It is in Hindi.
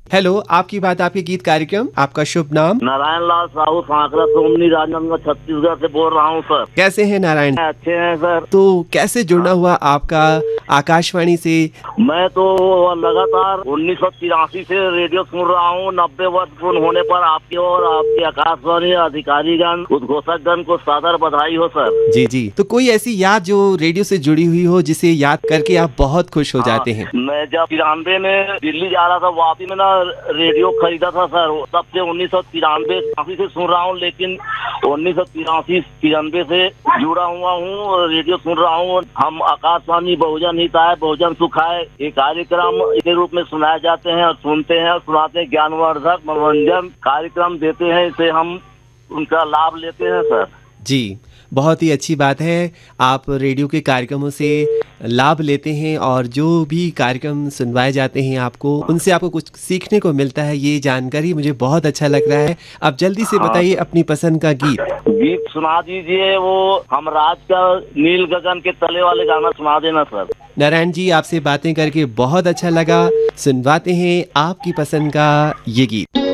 हेलो, आपकी बात आपके गीत कार्यक्रम, आपका शुभ नाम? नारायण लाल साहू सांकरा सोमनी राजनांदगांव छत्तीसगढ़ से बोल रहा हूँ सर। कैसे हैं नारायण? अच्छे हैं सर। तो कैसे जुड़ना हुआ आपका आकाशवाणी से? मैं तो लगातार 1983 से रेडियो सुन रहा हूँ। 90 वर्ष पूर्ण होने पर आपकी और आपके आकाशवाणी अधिकारीगण उद्घोषकगण को सादर बधाई हो सर। जी जी। तो कोई ऐसी याद जो रेडियो से जुड़ी हुई हो जिसे याद करके आप बहुत खुश हो जाते हैं? मैं जब 93 में दिल्ली जा रहा था, वापी में ना रेडियो खरीदा था सर। तब से 1993 से सुन रहा हूँ, लेकिन 1993 से जुड़ा हुआ हूँ, रेडियो सुन रहा हूँ। हम आकाशवाणी बहुजन हिताय बहुजन सुखाय ये कार्यक्रम के रूप में सुनाए जाते हैं और सुनते हैं और सुनाते हैं। ज्ञानवर्धक मनोरंजन कार्यक्रम देते हैं, इसे हम उनका लाभ लेते हैं सर। जी, बहुत ही अच्छी बात है। आप रेडियो के कार्यक्रमों से लाभ लेते हैं और जो भी कार्यक्रम सुनवाए जाते हैं आपको, उनसे आपको कुछ सीखने को मिलता है। ये जानकारी मुझे बहुत अच्छा लग रहा है। अब जल्दी से बताइए अपनी पसंद का गीत सुना दीजिए। वो हम राज का नील गगन के तले वाले गाना सुना देना सर। नारायण जी, आपसे बातें करके बहुत अच्छा लगा। सुनवाते हैं आपकी पसंद का ये गीत।